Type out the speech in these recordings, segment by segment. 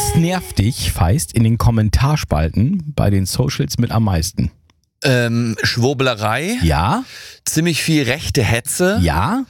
Was nervt dich, Feist, in den Kommentarspalten bei den Socials mit am meisten? Schwurblerei, Ja? ziemlich viel rechte Hetze. Ja?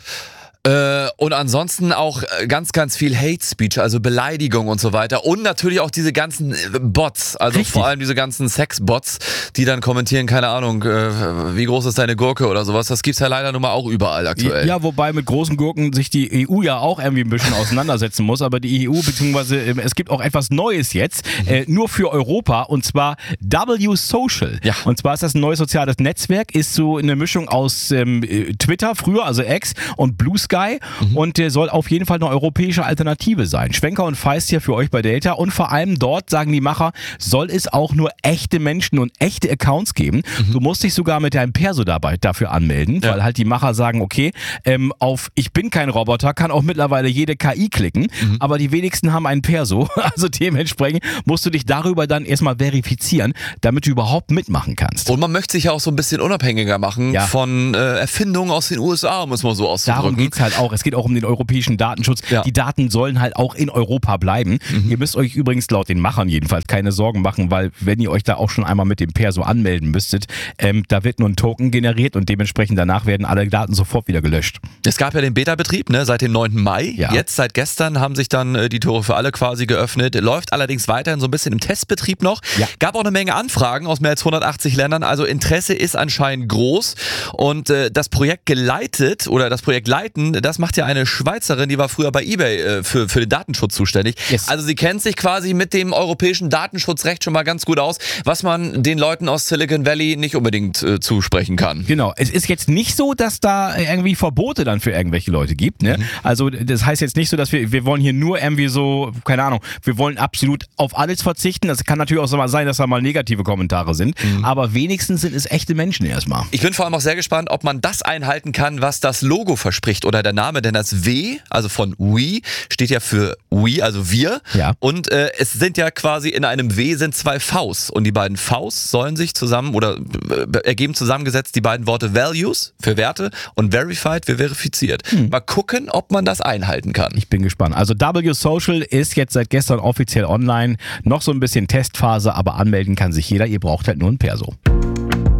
Und ansonsten auch ganz, ganz viel Hate Speech, also Beleidigung und so weiter. Und natürlich auch diese ganzen Bots, also Richtig. vor allem diese ganzen Sex-Bots, die dann kommentieren, keine Ahnung, wie groß ist deine Gurke oder sowas. Das gibt's ja leider nun mal auch überall aktuell. Ja, wobei mit großen Gurken sich die EU ja auch irgendwie ein bisschen auseinandersetzen muss. Aber die EU, beziehungsweise es gibt auch etwas Neues jetzt, nur für Europa, und zwar W-Social. Ja. Und zwar ist das ein neues soziales Netzwerk, ist so eine Mischung aus Twitter früher, also X, und Blue Sky. Und soll auf jeden Fall eine europäische Alternative sein. Schwenker und Feist hier für euch bei Delta. Und vor allem dort, sagen die Macher, soll es auch nur echte Menschen und echte Accounts geben. Du musst dich sogar mit deinem Perso dabei dafür anmelden, weil halt die Macher sagen, okay, auf ich bin kein Roboter kann auch mittlerweile jede KI klicken, aber die wenigsten haben ein Perso. Also dementsprechend musst du dich darüber dann erstmal verifizieren, damit du überhaupt mitmachen kannst. Und man möchte sich ja auch so ein bisschen unabhängiger machen von Erfindungen aus den USA, muss man so auszudrücken. Darum geht's halt auch. Es geht auch um den europäischen Datenschutz. Ja. Die Daten sollen halt auch in Europa bleiben. Ihr müsst euch übrigens laut den Machern jedenfalls keine Sorgen machen, weil wenn ihr euch da auch schon einmal mit dem Perso anmelden müsstet, da wird nur ein Token generiert und dementsprechend danach werden alle Daten sofort wieder gelöscht. Es gab ja den Beta-Betrieb, ne, seit dem 9. Mai. Ja. Jetzt, seit gestern, haben sich dann die Tore für alle quasi geöffnet. Läuft allerdings weiterhin so ein bisschen im Testbetrieb noch. Ja. Gab auch eine Menge Anfragen aus mehr als 180 Ländern. Also Interesse ist anscheinend groß. Und das Projekt geleitet oder das Projekt leiten, das macht ja eine Schweizerin, die war früher bei eBay für den Datenschutz zuständig. Yes. Also sie kennt sich quasi mit dem europäischen Datenschutzrecht schon mal ganz gut aus, was man den Leuten aus Silicon Valley nicht unbedingt zusprechen kann. Genau, es ist jetzt nicht so, dass da irgendwie Verbote dann für irgendwelche Leute gibt. Ne? Also das heißt jetzt nicht so, dass wir wollen hier nur irgendwie so, keine Ahnung, wir wollen absolut auf alles verzichten. Das kann natürlich auch so mal sein, dass da mal negative Kommentare sind, aber wenigstens sind es echte Menschen erstmal. Ich bin vor allem auch sehr gespannt, ob man das einhalten kann, was das Logo verspricht oder der Name, denn das W, also von We, steht ja für We, also wir. Ja. Und es sind ja quasi in einem W sind zwei Vs und die beiden Vs sollen sich zusammen oder ergeben zusammengesetzt die beiden Worte Values für Werte und Verified für verifiziert. Mal gucken, ob man das einhalten kann. Ich bin gespannt. Also W-Social ist jetzt seit gestern offiziell online. Noch so ein bisschen Testphase, aber anmelden kann sich jeder. Ihr braucht halt nur ein Perso.